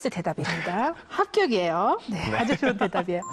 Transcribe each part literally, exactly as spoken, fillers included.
대답입니다. 합격이에요. 네, 네. 아주 좋은 대답이에요.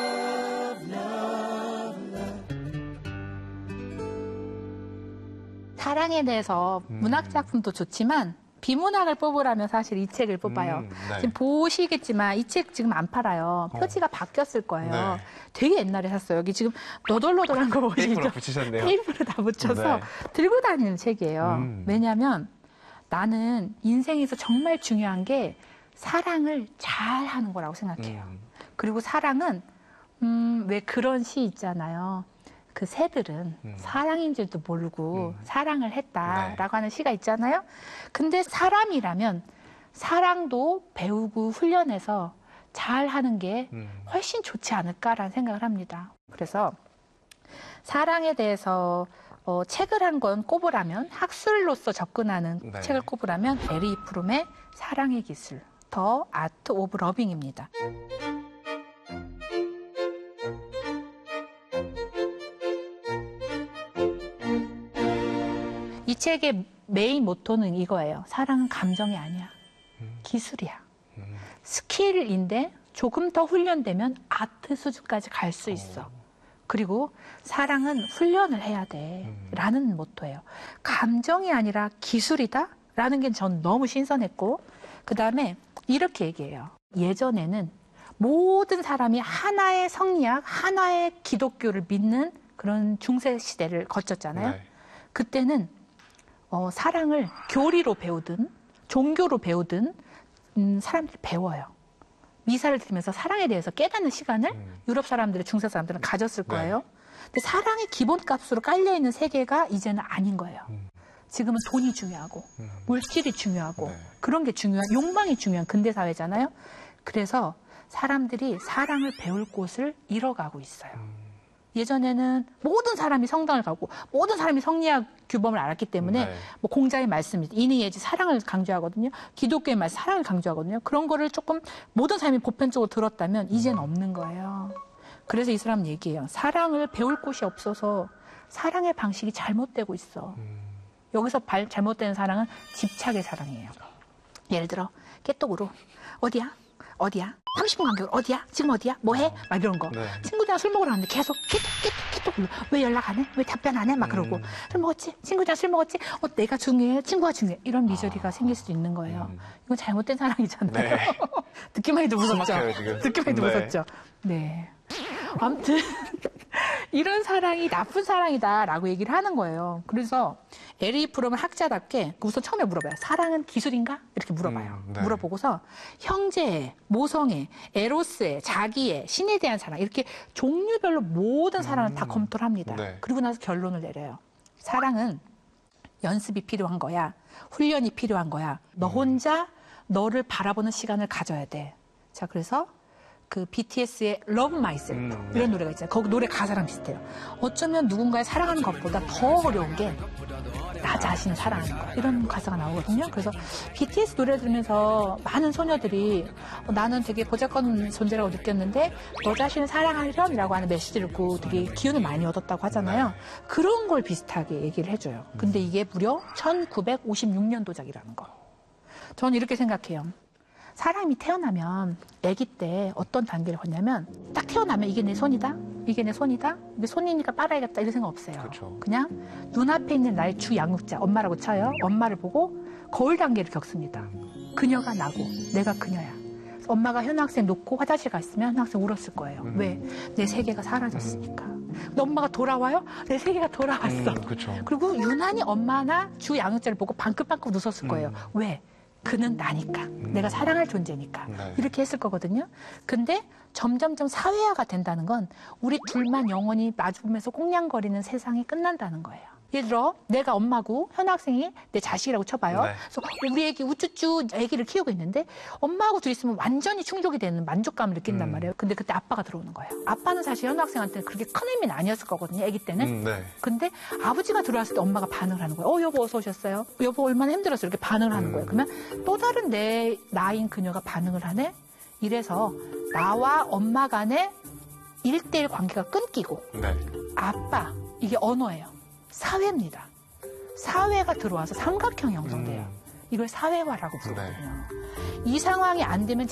사랑에 대해서 음. 문학작품도 좋지만 비문학을 뽑으라면 사실 이 책을 뽑아요. 음, 네. 지금 보시겠지만 이 책 지금 안 팔아요. 표지가 어. 바뀌었을 거예요. 네. 되게 옛날에 샀어요. 여기 지금 너덜너덜한 거 보이시죠? 테이프로 붙이셨네요. 테이프로 다 붙여서 네. 들고 다니는 책이에요. 음. 왜냐하면 나는 인생에서 정말 중요한 게 사랑을 잘 하는 거라고 생각해요. 음. 그리고 사랑은 음, 왜 그런 시 있잖아요. 그 새들은 음. 사랑인 줄도 모르고 음. 사랑을 했다라고 네. 하는 시가 있잖아요. 근데 사람이라면 사랑도 배우고 훈련해서 잘하는 게 음. 훨씬 좋지 않을까라는 생각을 합니다. 그래서 사랑에 대해서 어, 책을 한 권 꼽으라면 학술로서 접근하는 네. 책을 꼽으라면 에리 프롬의 사랑의 기술, 더 아트 오브 러빙입니다. 이 책의 메인 모토는 이거예요. 사랑은 감정이 아니야. 음. 기술이야. 음. 스킬인데 조금 더 훈련되면 아트 수준까지 갈 수 있어. 오. 그리고 사랑은 훈련을 해야 돼. 음. 라는 모토예요. 감정이 아니라 기술이다? 라는 게 전 너무 신선했고, 그 다음에 이렇게 얘기해요. 예전에는 모든 사람이 하나의 성리학, 하나의 기독교를 믿는 그런 중세 시대를 거쳤잖아요. 네. 그때는 어, 사랑을 교리로 배우든 종교로 배우든 음, 사람들이 배워요. 미사를 들으면서 사랑에 대해서 깨닫는 시간을 음. 유럽 사람들의 중세 사람들은 가졌을 네. 거예요. 근데 사랑의 기본값으로 깔려있는 세계가 이제는 아닌 거예요. 음. 지금은 돈이 중요하고 음. 물질이 중요하고 네. 그런 게 중요한, 욕망이 중요한 근대사회잖아요. 그래서 사람들이 사랑을 배울 곳을 잃어가고 있어요. 음. 예전에는 모든 사람이 성당을 가고 모든 사람이 성리학 규범을 알았기 때문에 네. 뭐 공자의 말씀, 인의예지 사랑을 강조하거든요. 기독교의 말 사랑을 강조하거든요. 그런 거를 조금 모든 사람이 보편적으로 들었다면 이제는 없는 거예요. 그래서 이 사람은 얘기해요. 사랑을 배울 곳이 없어서 사랑의 방식이 잘못되고 있어. 음. 여기서 발, 잘못되는 사랑은 집착의 사랑이에요. 예를 들어 깨똑으로 어디야? 어디야? 삼십 분 간격으로 어디야? 지금 어디야? 뭐해? 어. 막 이런 거. 네. 친구들이랑 술 먹으러 갔는데 계속 깨톡 깨톡 깨톡 불러. 왜 연락 안 해? 왜 답변 안 해? 막 그러고. 음. 술 먹었지? 친구들이랑 술 먹었지? 어, 내가 중요해? 친구가 중요해? 이런 미저리가 아. 생길 수도 있는 거예요. 음. 이건 잘못된 사랑이잖아요. 네. 듣기만 해도 무섭죠? 숨막혀요, 지금. 듣기만 해도 네. 무섭죠? 네. 아무튼 이런 사랑이 나쁜 사랑이다라고 얘기를 하는 거예요. 그래서 에리 프롬은 학자답게 우선 처음에 물어봐요. 사랑은 기술인가? 이렇게 물어봐요. 음, 네. 물어보고서 형제애, 모성애, 에로스애, 자기애, 신에 대한 사랑 이렇게 종류별로 모든 사랑을 음, 다 검토를 합니다. 네. 그리고 나서 결론을 내려요. 사랑은 연습이 필요한 거야. 훈련이 필요한 거야. 너 혼자 너를 바라보는 시간을 가져야 돼. 자, 그래서 그 비티에스의 Love Myself 음, 이런 네. 노래가 있잖아요. 거기 노래 가사랑 비슷해요. 어쩌면 누군가를 사랑하는 것보다 더 어려운 게 나 자신을 사랑하는 거. 이런 가사가 나오거든요. 그래서 비티에스 노래 들으면서 많은 소녀들이 어, 나는 되게 보잘것없는 존재라고 느꼈는데 너 자신을 사랑하렴이라고 하는 메시지를 듣고 되게 기운을 많이 얻었다고 하잖아요. 네. 그런 걸 비슷하게 얘기를 해줘요. 근데 이게 무려 천구백오십육 년도작이라는 거. 저는 이렇게 생각해요. 사람이 태어나면 아기 때 어떤 단계를 걷냐면 딱 태어나면 이게 내 손이다, 이게 내 손이다, 내 손이니까 빨아야겠다 이런 생각 없어요. 그쵸. 그냥 눈앞에 있는 나의 주 양육자, 엄마라고 쳐요. 엄마를 보고 거울 단계를 겪습니다. 그녀가 나고 내가 그녀야. 그래서 엄마가 현학생 놓고 화장실 갔으면 현학생 울었을 거예요. 음. 왜? 내 세계가 사라졌으니까. 근데 엄마가 돌아와요? 내 세계가 돌아왔어. 음, 그쵸. 그리고 유난히 엄마나 주 양육자를 보고 방긋방긋 웃었을 거예요. 음. 왜? 그는 나니까. 내가 사랑할 존재니까. 네. 이렇게 했을 거거든요. 근데 점점점 사회화가 된다는 건 우리 둘만 영원히 마주보면서 꽁냥거리는 세상이 끝난다는 거예요. 예를 들어 내가 엄마고 현학생이 내 자식이라고 쳐봐요. 네. 그래서 우리 애기 우쭈쭈 애기를 키우고 있는데 엄마하고 둘이 있으면 완전히 충족이 되는 만족감을 느낀단 음. 말이에요. 근데 그때 아빠가 들어오는 거예요. 아빠는 사실 현학생한테 그렇게 큰 의미는 아니었을 거거든요. 애기 때는. 음, 네. 근데 아버지가 들어왔을 때 엄마가 반응을 하는 거예요. 어, 여보 어서 오셨어요? 여보 얼마나 힘들었어요? 이렇게 반응을 하는 음. 거예요. 그러면 또 다른 내 나인 그녀가 반응을 하네? 이래서 나와 엄마 간의 일대일 관계가 끊기고 네. 아빠, 이게 언어예요. 사회입니다. 사회가 들어와서 삼각형이 형성돼요. 음. 이걸 사회화라고 부르거든요. 이 상황이 안 되면